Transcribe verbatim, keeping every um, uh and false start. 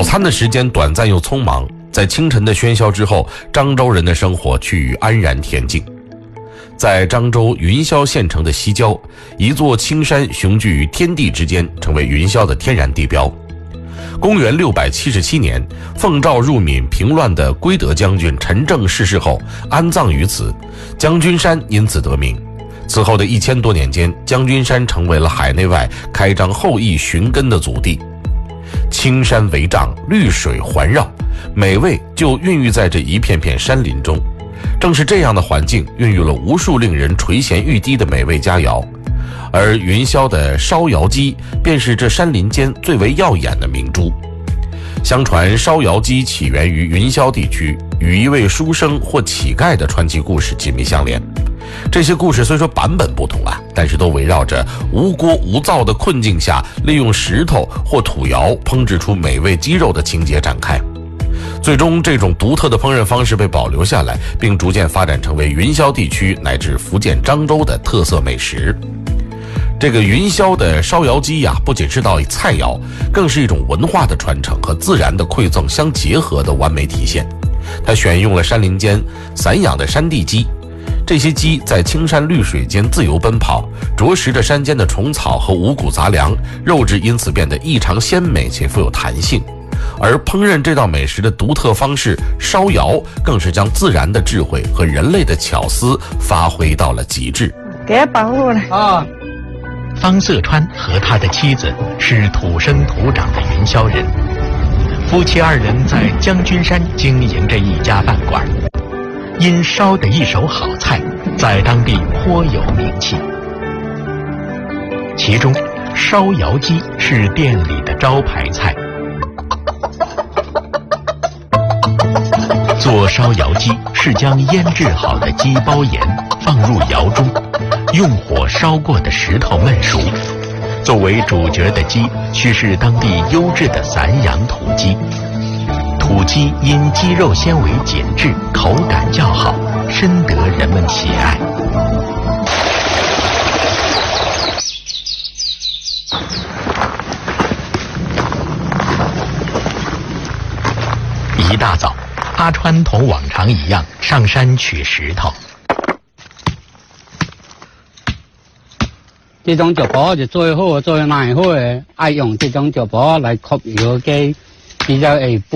早餐的时间短暂又匆忙，在清晨的喧嚣之后，漳州人的生活趋于安然恬静。在漳州云霄县城的西郊，一座青山雄踞于天地之间，成为云霄的天然地标。公元六百七十七年，奉诏入闽平乱的归德将军陈正逝世后，安葬于此，将军山因此得名。此后的一千多年间，将军山成为了海内外开张后裔寻根的祖地。青山为帐，绿水环绕，美味就孕育在这一片片山林中。正是这样的环境，孕育了无数令人垂涎欲滴的美味佳肴。而云霄的烧窑鸡便是这山林间最为耀眼的明珠。相传烧窑鸡起源于云霄地区，与一位书生或乞丐的传奇故事紧密相连。这些故事虽说版本不同啊，但是都围绕着无锅无灶的困境下，利用石头或土窑烹制出美味鸡肉的情节展开。最终，这种独特的烹饪方式被保留下来，并逐渐发展成为云霄地区乃至福建漳州的特色美食。这个云霄的烧窑鸡呀，不仅是道菜肴，更是一种文化的传承和自然的馈赠相结合的完美体现。它选用了山林间散养的山地鸡，这些鸡在青山绿水间自由奔跑，啄食着山间的虫草和五谷杂粮，肉质因此变得异常鲜美且富有弹性。而烹饪这道美食的独特方式烧窑，更是将自然的智慧和人类的巧思发挥到了极致。 给保护了啊！ 方色川和他的妻子是土生土长的云霄人，夫妻二人在将军山经营着一家饭馆，因烧的一手好菜，在当地颇有名气。其中，烧窑鸡是店里的招牌菜。做烧窑鸡是将腌制好的鸡包盐放入窑中，用火烧过的石头焖熟。作为主角的鸡需是当地优质的散养土鸡，土鸡因鸡肉纤维紧致，口感较好，深得人们喜爱。一大早，阿川同往常一样上山取石头。 这种石砣就最好最耐好嘅，愛用這種石砣嚟吸油機，比較會